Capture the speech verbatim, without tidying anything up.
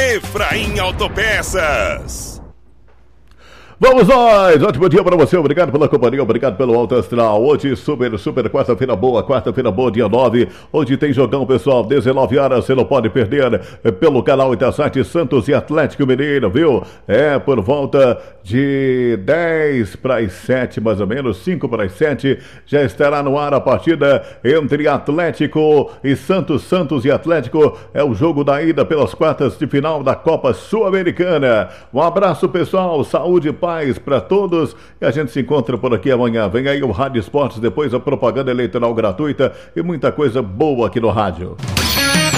Efraim Autopeças. Vamos nós! Ótimo dia para você, obrigado pela companhia, obrigado pelo Alto Astral. Hoje, super, super, quarta-feira boa, quarta-feira boa, dia nove. Hoje tem jogão, pessoal, dezenove horas, você não pode perder, é, pelo canal Itasat Santos e Atlético Mineiro, viu? É, por volta de dez para as sete, mais ou menos, cinco para as sete, já estará no ar a partida entre Atlético e Santos. Santos e Atlético é o jogo da ida pelas quartas de final da Copa Sul-Americana. Um abraço, pessoal, saúde e paz para todos, e a gente se encontra por aqui amanhã. Vem aí o Rádio Esportes, depois a propaganda eleitoral gratuita e muita coisa boa aqui no rádio.